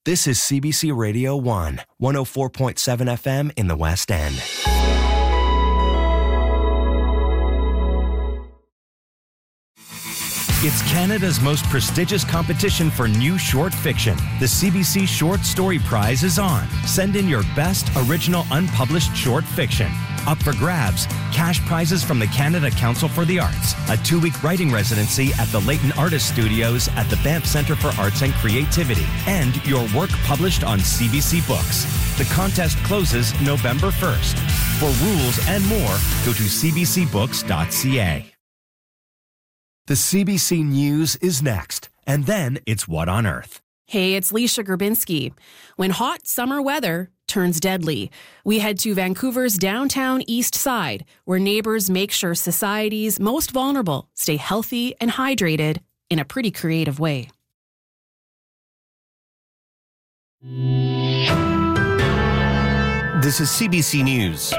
This is CBC Radio 1, 104.7 FM in the West End. It's Canada's most prestigious competition for new short fiction. The CBC Short Story Prize is on. Send in your best original unpublished short fiction. Up for grabs, cash prizes from the Canada Council for the Arts, a 2-week writing residency at the Leighton Artist Studios at the Banff Centre for Arts and Creativity, and your work published on CBC Books. The contest closes November 1st. For rules and more, go to cbcbooks.ca. The CBC News is next, and then it's What on Earth. Hey, it's Leisha Grabinski. When hot summer weather turns deadly, we head to Vancouver's downtown east side, where neighbors make sure society's most vulnerable stay healthy and hydrated in a pretty creative way. This is CBC News.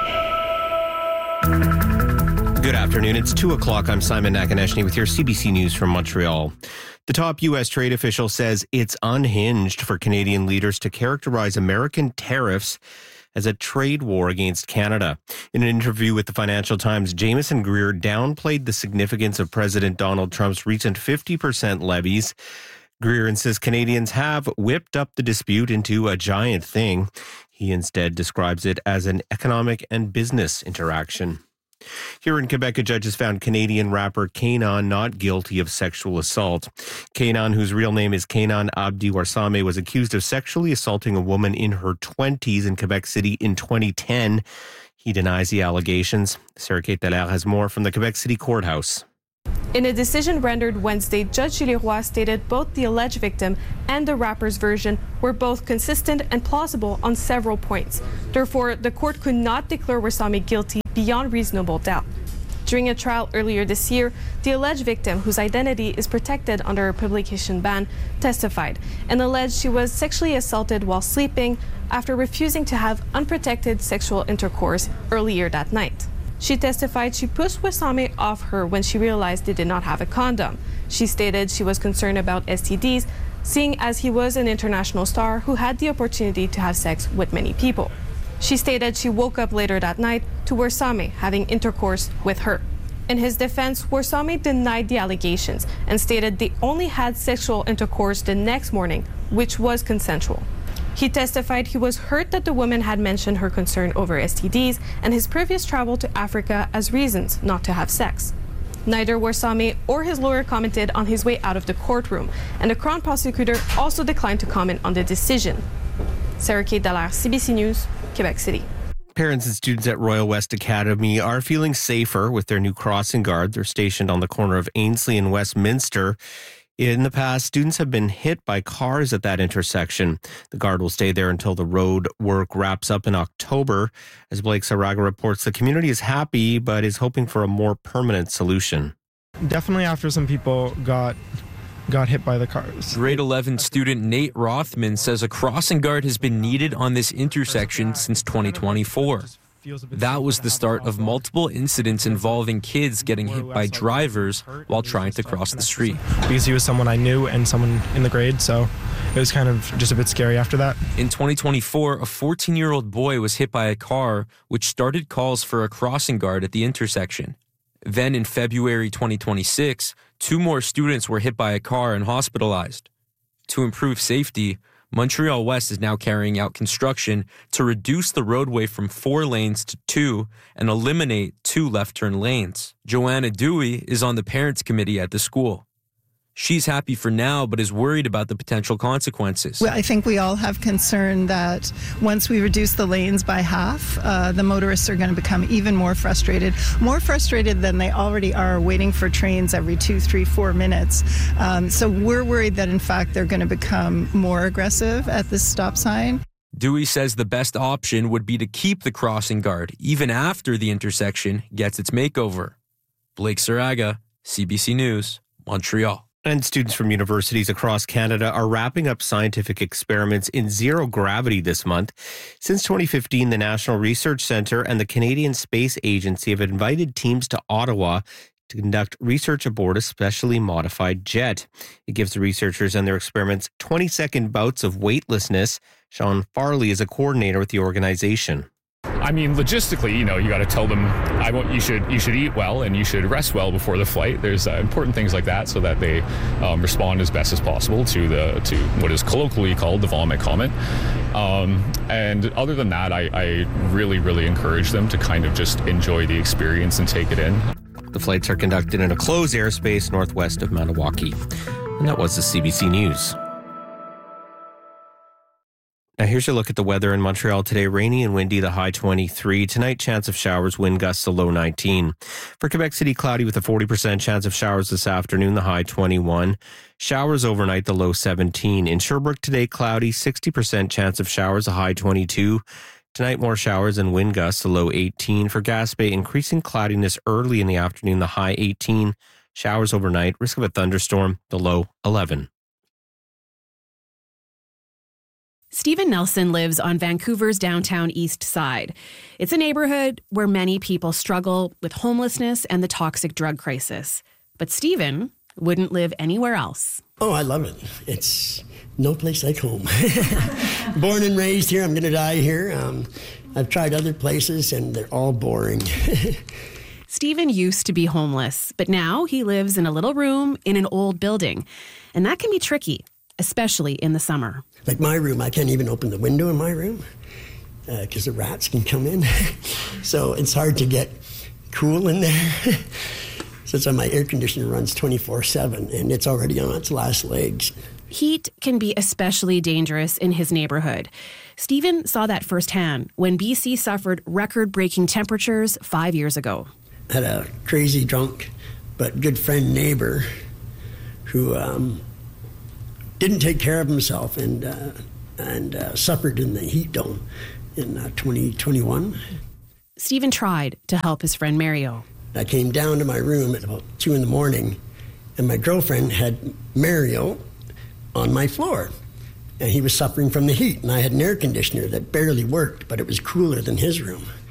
Good afternoon. It's 2 o'clock. I'm Simon Nakaneshny with your CBC News from Montreal. The top U.S. trade official says it's unhinged for Canadian leaders to characterize American tariffs as a trade war against Canada. In an interview with the Financial Times, Jameson Greer downplayed the significance of President Donald Trump's recent 50% levies. Greer insists Canadians have whipped up the dispute into a giant thing. He instead describes it as an economic and business interaction. Here in Quebec, a judge has found Canadian rapper Kanan not guilty of sexual assault. Kanan, whose real name is Kanan Abdi Warsame, was accused of sexually assaulting a woman in her 20s in Quebec City in 2010. He denies the allegations. Sarah Kate Dallaire has more from the Quebec City Courthouse. In a decision rendered Wednesday, Judge Gilles Roy stated both the alleged victim and the rapper's version were both consistent and plausible on several points. Therefore, the court could not declare Warsame guilty beyond reasonable doubt. During a trial earlier this year, the alleged victim, whose identity is protected under a publication ban, testified and alleged she was sexually assaulted while sleeping after refusing to have unprotected sexual intercourse earlier that night. She testified she pushed Warsame off her when she realized they did not have a condom. She stated she was concerned about STDs, seeing as he was an international star who had the opportunity to have sex with many people. She stated she woke up later that night to Warsame having intercourse with her. In his defense, Warsame denied the allegations and stated they only had sexual intercourse the next morning, which was consensual. He testified he was hurt that the woman had mentioned her concern over STDs and his previous travel to Africa as reasons not to have sex. Neither Warsame or his lawyer commented on his way out of the courtroom, and the Crown prosecutor also declined to comment on the decision. Sarah Kate Dallaire, CBC News, Quebec City. Parents and students at Royal West Academy are feeling safer with their new crossing guard. They're stationed on the corner of Ainslie and Westminster. In the past, students have been hit by cars at that intersection. The guard will stay there until the road work wraps up in October. As Blake Saraga reports, the community is happy but is hoping for a more permanent solution. Definitely after some people got hit by the cars. Grade 11 student Nate Rothman says a crossing guard has been needed on this intersection since 2024. That was the start of multiple incidents involving kids getting hit by drivers while trying to cross the street. Because he was someone I knew and someone in the grade, so it was kind of just a bit scary after that. In 2024, a 14-year-old boy was hit by a car, which started calls for a crossing guard at the intersection. Then in February 2026, 2 more students were hit by a car and hospitalized. To improve safety, Montreal West is now carrying out construction to reduce the roadway from 4 lanes to 2 and eliminate 2 left-turn lanes. Joanna Dewey is on the parents' committee at the school. She's happy for now, but is worried about the potential consequences. Well, I think we all have concern that once we reduce the lanes by half, the motorists are going to become even more frustrated than they already are waiting for trains every 2, 3, 4 minutes. So we're worried that, in fact, they're going to become more aggressive at this stop sign. Dewey says the best option would be to keep the crossing guard, even after the intersection gets its makeover. Blake Saraga, CBC News, Montreal. And students from universities across Canada are wrapping up scientific experiments in zero gravity this month. Since 2015, the National Research Centre and the Canadian Space Agency have invited teams to Ottawa to conduct research aboard a specially modified jet. It gives the researchers and their experiments 20-second bouts of weightlessness. Sean Farley is a coordinator with the organization. I mean, logistically, you got to tell them, you should eat well and you should rest well before the flight. There's important things like that so that they respond as best as possible to what is colloquially called the vomit comment. And other than that, I really, really encourage them to kind of just enjoy the experience and take it in. The flights are conducted in a closed airspace northwest of Maniwaki. And that was the CBC News. Now here's a look at the weather in Montreal today. Rainy and windy, the high 23. Tonight, chance of showers, wind gusts, the low 19. For Quebec City, cloudy with a 40% chance of showers this afternoon, the high 21. Showers overnight, the low 17. In Sherbrooke today, cloudy, 60% chance of showers, the high 22. Tonight, more showers and wind gusts, the low 18. For Gaspé, increasing cloudiness early in the afternoon, the high 18. Showers overnight, risk of a thunderstorm, the low 11. Stephen Nelson lives on Vancouver's downtown east side. It's a neighborhood where many people struggle with homelessness and the toxic drug crisis. But Stephen wouldn't live anywhere else. Oh, I love it. It's no place like home. Born and raised here, I'm going to die here. I've tried other places and they're all boring. Stephen used to be homeless, but now he lives in a little room in an old building. And that can be tricky, especially in the summer. Like my room, I can't even open the window in my room because the rats can come in. So it's hard to get cool in there. So that's why my air conditioner runs 24/7 and it's already on its last legs. Heat can be especially dangerous in his neighborhood. Stephen saw that firsthand when BC suffered record-breaking temperatures 5 years ago. I had a crazy drunk but good friend neighbor who didn't take care of himself and suffered in the heat dome in 2021. Stephen tried to help his friend Mario. I came down to my room at about 2 a.m, and my girlfriend had Mario on my floor. And he was suffering from the heat, and I had an air conditioner that barely worked, but it was cooler than his room.